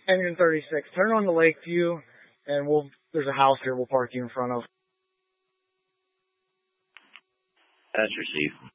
Engine 36. Turn on the Lakeview, and there's a house here we'll park you in front of. That's received.